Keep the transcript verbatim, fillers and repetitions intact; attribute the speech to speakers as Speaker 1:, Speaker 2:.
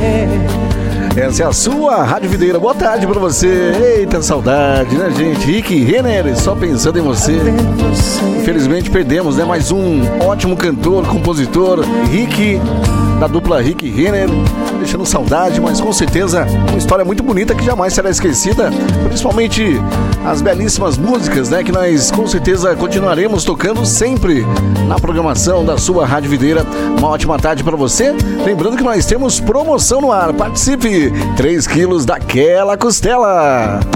Speaker 1: Essa é a sua Rádio Videira. Boa tarde pra você. Eita, saudade, né, gente? Rick Renner, só pensando em você. Infelizmente perdemos, né? Mais um ótimo cantor, compositor, Rick, da dupla Rick Renner. Deixando saudade, mas com certeza uma história muito bonita que jamais será esquecida. Principalmente as belíssimas músicas, né? Que nós com certeza continuaremos tocando sempre na programação da sua Rádio Videira. Uma ótima tarde pra você. Lembrando que nós temos promoção no ar. Participe! três quilos daquela costela.